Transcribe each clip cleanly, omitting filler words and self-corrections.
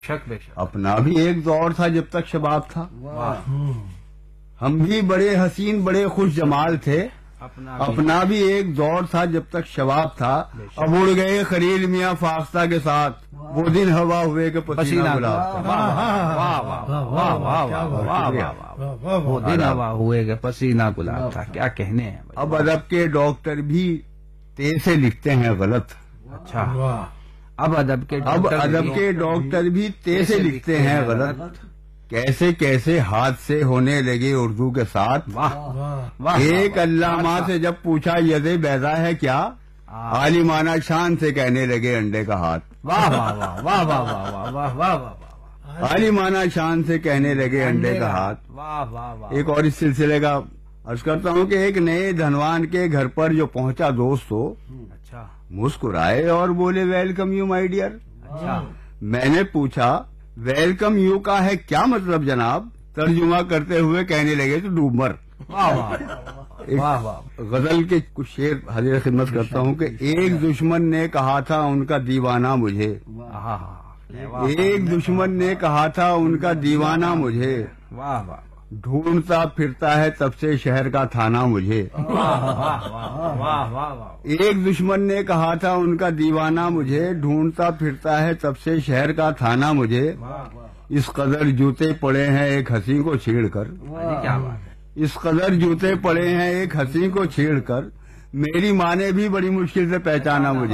شک بے شک. اپنا بھی ایک دور تھا جب تک شباب تھا. ہم بھی بڑے حسین بڑے خوش جمال تھے. اپنا بھی ایک دور تھا جب تک شباب تھا. اب اڑ گئے خلیل میاں فاختہ کے ساتھ. وہ دن ہوا ہوئے کہ پسینہ گلاب تھا. وہ دن ہوا ہوئے کہ پسینہ گلاب تھا. کیا کہنے ہیں. اب ادب کے ڈاکٹر بھی تیز سے لکھتے ہیں غلط. اچھا. اب ادب کے ڈاکٹر بھی تیز سے لکھتے ہیں غلط. کیسے کیسے حادثے ہونے لگے اردو کے ساتھ. ایک علامہ سے جب پوچھا ید بیضا ہے کیا, عالمانہ شان سے کہنے لگے انڈے کا ہاتھ. عالمانہ شان سے کہنے لگے انڈے کا ہاتھ. ایک اور اس سلسلے کا عرض کرتا ہوں کہ ایک نئے دھنوان کے گھر پر جو پہنچا دوست ہو, مسکرائے اور بولے ویلکم یو مائی ڈیئر. میں نے پوچھا ویلکم یو کا ہے کیا مطلب جناب. ترجمہ کرتے ہوئے کہنے لگے تو ڈوب مر. غزل کے کچھ شعر حاضر خدمت کرتا ہوں کہ ایک دشمن نے کہا تھا ان کا دیوانہ مجھے. ایک دشمن نے کہا تھا ان کا دیوانہ مجھے. ڈھونڈتا پھرتا ہے تب سے شہر کا تھانہ مجھے. ایک دشمن نے کہا تھا ان کا دیوانہ مجھے. ڈھونڈتا پھرتا ہے تب سے شہر کا تھانہ مجھے. اس قدر جوتے پڑے ہیں ایک ہنسی کو چھیڑ کر. اس قدر جوتے پڑے ہیں ایک ہنسی کو چھیڑ کر. میری ماں نے بھی بڑی مشکل سے پہچانا مجھے.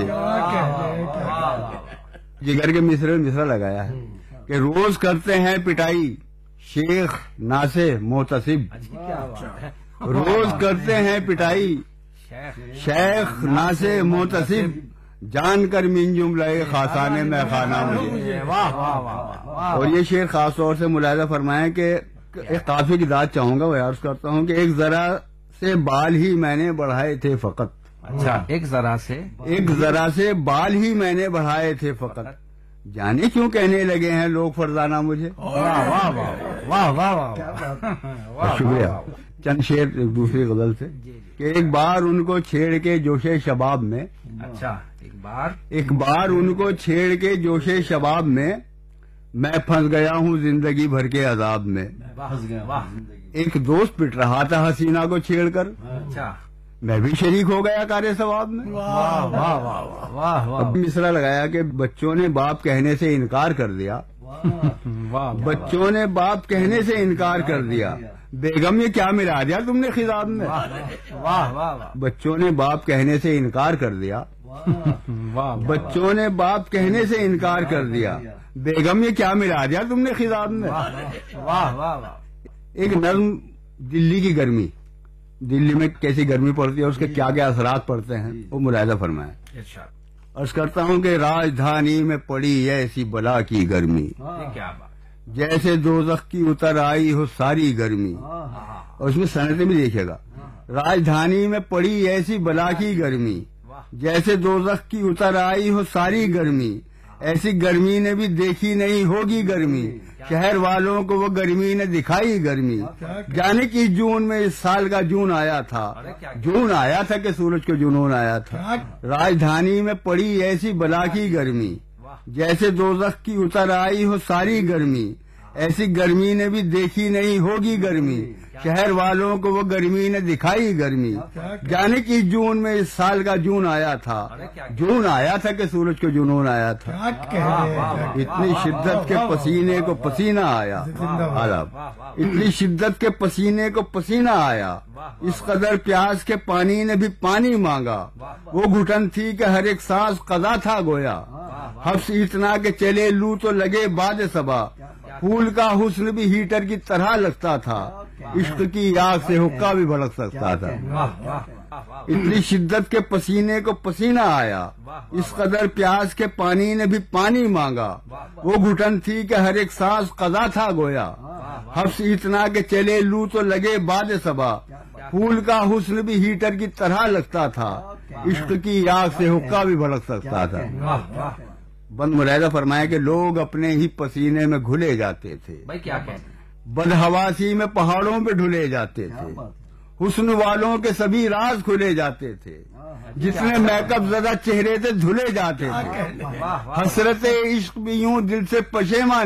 جگر کے مصرع لگایا ہے کہ روز کرتے ہیں پٹائی شیخ ناسے محتسب. روز کرتے ہیں پٹائی شیخ ناسے محتسب. جان کر من جملہ خاصانے میں خانہ مجھے. اور یہ شعر خاص طور سے ملاحظہ فرمائیں کہ ایک قافیے کی داد چاہوں گا. وہ عرض کرتا ہوں کہ ایک ذرا سے بال ہی میں نے بڑھائے تھے فقط. اچھا. ایک ذرا سے بال ہی میں نے بڑھائے تھے فقط. جانے کیوں کہنے لگے ہیں لوگ فرزانہ مجھے. شکریہ. چند شعر ایک دوسری غزل سے کہ ایک بار ان کو چھیڑ کے جوش شباب میں. اچھا. ایک بار ان کو چھیڑ کے جوش شباب میں میں پھنس گیا ہوں زندگی بھر کے عذاب میں. ایک دوست پٹ رہا تھا حسینہ کو چھیڑ کر. اچھا. میں بھی شریک ہو گیا کار ثواب میں. اب مصرع لگایا کہ بچوں نے باپ کہنے سے انکار کر دیا. بچوں نے باپ کہنے سے انکار کر دیا. بیگم یہ کیا ملا دیا تم نے خضاب میں. بچوں نے باپ کہنے سے انکار کر دیا. بچوں نے باپ کہنے سے انکار کر دیا. بیگم یہ کیا ملا دیا تم نے خضاب میں. ایک نظم دلی کی گرمی. دلی میں کیسی گرمی پڑتی ہے, اس کے کیا کیا اثرات پڑتے ہیں, وہ ملاحظہ فرمائیں. عرض کرتا ہوں کہ راجدھانی میں پڑی ایسی بلا کی گرمی جیسے دوزخ کی اتر آئی ہو ساری گرمی. اور اس میں صنعتیں بھی دیکھیے گا. راجدھانی میں پڑی ایسی بلا کی گرمی جیسے دوزخ کی اتر آئی ہو ساری گرمی. ایسی گرمی نے بھی دیکھی نہیں ہوگی گرمی. شہر والوں کو وہ گرمی نے دکھائی گرمی. جانے کی جون میں اس سال کا جون آیا تھا. جون آیا تھا کہ سورج کو جنون آیا تھا. راجدھانی میں پڑی ایسی بلا کی گرمی جیسے دوزخ کی اتر آئی ہو ساری گرمی. ایسی گرمی نے بھی دیکھی نہیں ہوگی گرمی. شہر والوں کو وہ گرمی نے دکھائی گرمی. جانے کی جون میں اس سال کا جون آیا تھا. جون آیا تھا کہ سورج کو جنون آیا تھا. اتنی شدت کے پسینے کو پسینہ آیا. اتنی شدت کے پسینے کو پسینہ آیا. اس قدر پیاس کے پانی نے بھی پانی مانگا. وہ گھٹن تھی کہ ہر ایک سانس قضا تھا گویا. حبس اتنا کہ چلے لو تو لگے باد صبا. پھول کا حسن بھی ہیٹر کی طرح لگتا تھا. عشق کی آگ سے حقہ بھی بھڑک سکتا تھا. اتنی شدت کے پسینے کو پسینہ آیا. اس قدر پیاس کے پانی نے بھی پانی مانگا. وہ گھٹن تھی کہ ہر ایک سانس قضا تھا گویا. حبس اتنا کہ چلے لو تو لگے باد صبا. پھول کا حسن بھی ہیٹر کی طرح لگتا تھا. عشق کی آگ سے حقہ بھی بھڑک سکتا تھا. بند ملاحظہ فرمایا کہ لوگ اپنے ہی پسینے میں گھلے جاتے تھے. بدحواسی میں پہاڑوں پہ ڈھلے جاتے تھے. حسن والوں کے سبھی راز کھلے جاتے تھے، جتنے میک اپ زدہ چہرے تھے دھلے جاتے تھے، حسرت عشق بھی یوں دل سے پشیمان